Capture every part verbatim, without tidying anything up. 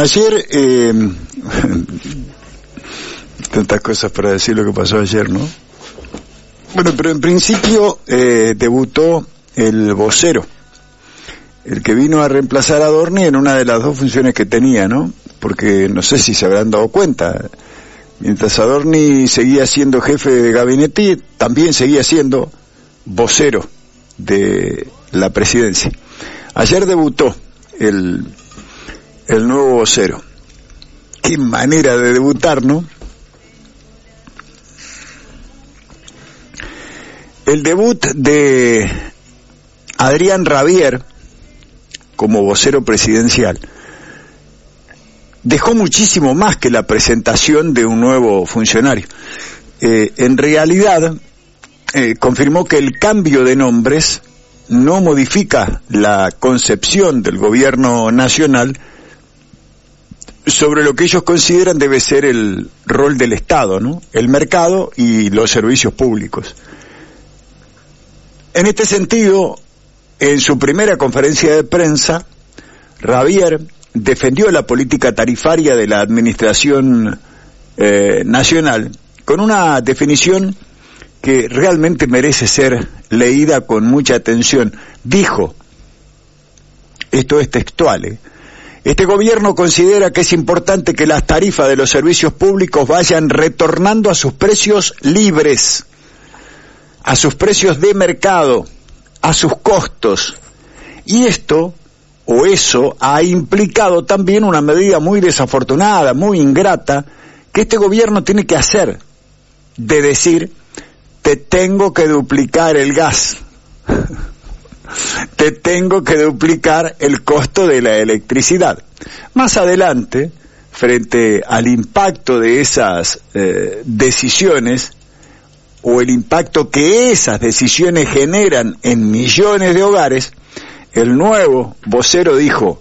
Ayer, eh, tantas cosas para decir lo que pasó ayer, ¿no? Bueno, pero en principio eh, debutó el vocero, el que vino a reemplazar a Adorni en una de las dos funciones que tenía, ¿no? Porque no sé si se habrán dado cuenta, mientras Adorni seguía siendo jefe de gabinete, también seguía siendo vocero de la presidencia. Ayer debutó el, el nuevo vocero. Qué manera de debutar, ¿no? El debut de Adrián Rabier como vocero presidencial dejó muchísimo más que la presentación de un nuevo funcionario. Eh, en realidad, eh, confirmó que el cambio de nombres no modifica la concepción del gobierno nacional sobre lo que ellos consideran debe ser el rol del Estado, ¿no? El mercado y los servicios públicos. En este sentido, en su primera conferencia de prensa, Rabier defendió la política tarifaria de la administración eh, nacional con una definición que realmente merece ser leída con mucha atención. Dijo, esto es textual, ¿eh? Este gobierno considera que es importante que las tarifas de los servicios públicos vayan retornando a sus precios libres, a sus precios de mercado, a sus costos. Y esto, o eso, ha implicado también una medida muy desafortunada, muy ingrata, que este gobierno tiene que hacer, de decir, te tengo que duplicar el gas, te tengo que duplicar el costo de la electricidad. Más adelante, frente al impacto de esas eh, decisiones, o el impacto que esas decisiones generan en millones de hogares, el nuevo vocero dijo,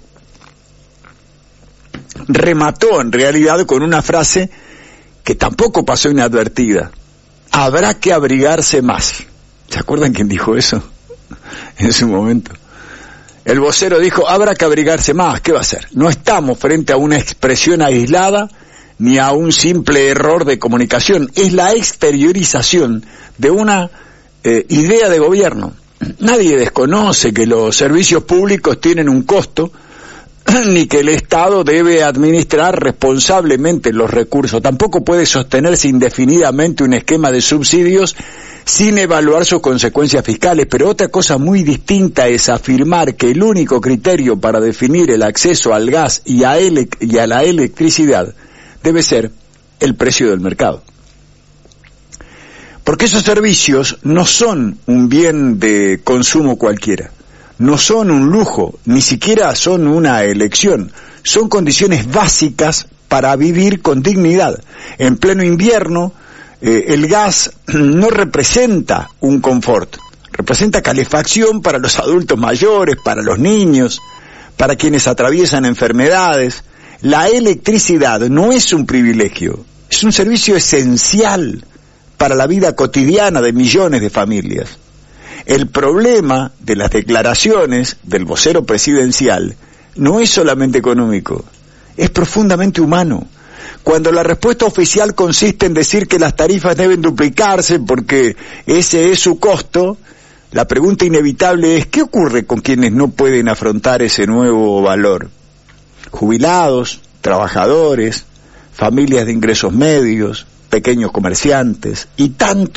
remató en realidad con una frase que tampoco pasó inadvertida: habrá que abrigarse más. ¿Se acuerdan quién dijo eso en su momento? El vocero dijo, habrá que abrigarse más. ¿Qué va a hacer? No estamos frente a una expresión aislada ni a un simple error de comunicación, es la exteriorización de una eh, idea de gobierno. Nadie desconoce que los servicios públicos tienen un costo, ni que el Estado debe administrar responsablemente los recursos. Tampoco puede sostenerse indefinidamente un esquema de subsidios sin evaluar sus consecuencias fiscales. Pero otra cosa muy distinta es afirmar que el único criterio para definir el acceso al gas y a, ele- y a la electricidad debe ser el precio del mercado. Porque esos servicios no son un bien de consumo cualquiera, no son un lujo, ni siquiera son una elección, son condiciones básicas para vivir con dignidad. En pleno invierno, eh, el gas no representa un confort, representa calefacción para los adultos mayores, para los niños, para quienes atraviesan enfermedades. La electricidad no es un privilegio, es un servicio esencial para la vida cotidiana de millones de familias. El problema de las declaraciones del vocero presidencial no es solamente económico, es profundamente humano. Cuando la respuesta oficial consiste en decir que las tarifas deben duplicarse porque ese es su costo, la pregunta inevitable es, ¿qué ocurre con quienes no pueden afrontar ese nuevo valor? Jubilados, trabajadores, familias de ingresos medios, pequeños comerciantes y tantos